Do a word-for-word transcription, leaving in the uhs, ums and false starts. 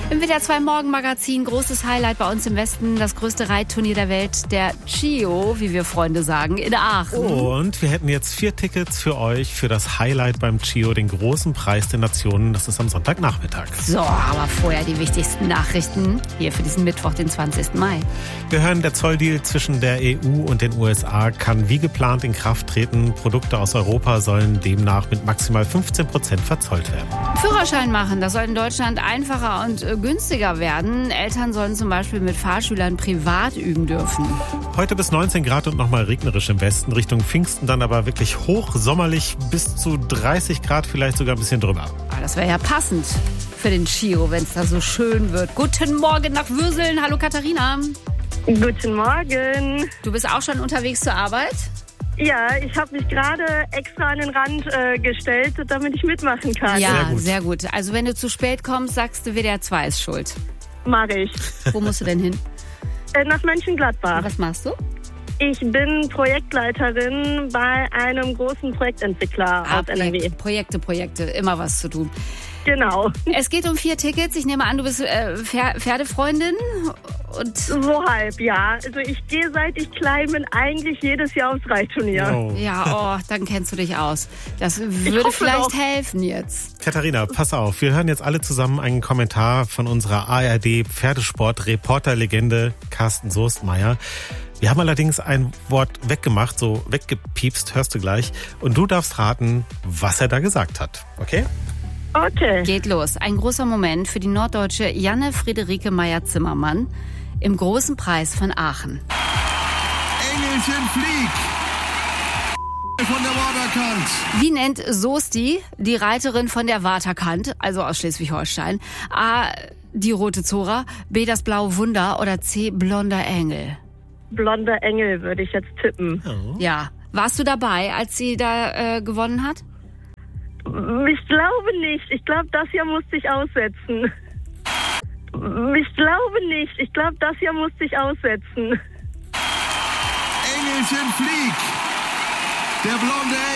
Im W D R zwei Morgenmagazin, großes Highlight bei uns im Westen, das größte Reitturnier der Welt, der CIO, wie wir Freunde sagen, in Aachen. Und wir hätten jetzt vier Tickets für euch für das Highlight beim CIO, den großen Preis der Nationen. Das ist am Sonntagnachmittag. So, aber vorher die wichtigsten Nachrichten hier für diesen Mittwoch, den zwanzigsten Mai. Wir hören, der Zolldeal zwischen der E U und den U S A kann wie geplant in Kraft treten. Produkte aus Europa sollen demnach mit maximal fünfzehn Prozent verzollt werden. Führerschein machen, das soll in Deutschland einfacher und äh, günstiger werden. Eltern sollen zum Beispiel mit Fahrschülern privat üben dürfen. Heute bis neunzehn Grad und nochmal regnerisch im Westen. Richtung Pfingsten dann aber wirklich hochsommerlich, bis zu dreißig Grad, vielleicht sogar ein bisschen drüber. Aber das wäre ja passend für den CIO, wenn es da so schön wird. Guten Morgen nach Würseln. Hallo Katharina. Guten Morgen. Du bist auch schon unterwegs zur Arbeit? Ja, ich habe mich gerade extra an den Rand äh, gestellt, damit ich mitmachen kann. Ja, Sehr gut. sehr gut. Also wenn du zu spät kommst, sagst du, W D R zwei ist schuld. Mach ich. Wo musst du denn hin? Äh, nach Mönchengladbach. Was machst du? Ich bin Projektleiterin bei einem großen Projektentwickler Ah, aus N R W. Projekte, Projekte, Projekte, immer was zu tun. Genau. Es geht um vier Tickets. Ich nehme an, du bist äh, Pfer- Pferdefreundin. Und So halb, ja. Also ich gehe, seit ich klein bin, eigentlich jedes Jahr aufs Reitturnier. Oh. ja, oh, dann kennst du dich aus. Das würde hoffe vielleicht doch. helfen jetzt. Katharina, pass auf, wir hören jetzt alle zusammen einen Kommentar von unserer A R D-Pferdesport-Reporter-Legende Carsten Soestmeier. Wir haben allerdings ein Wort weggemacht, so weggepiepst, hörst du gleich. Und du darfst raten, was er da gesagt hat, okay? Okay. Geht los. Ein großer Moment für die norddeutsche Janne Friederike Meyer-Zimmermann im großen Preis von Aachen. Engelchen flieg! Von der Waterkant. Wie nennt Soesti die Reiterin von der Waterkant, also aus Schleswig-Holstein? A. Die rote Zora, B. das blaue Wunder oder C. blonder Engel? Blonder Engel würde ich jetzt tippen. Ja. Warst du dabei, als sie da äh, gewonnen hat? Ich glaube nicht. Ich glaube, das hier musste ich aussetzen. Ich glaube nicht. Ich glaube, das hier musste ich aussetzen. Engelchen flieg! Der blonde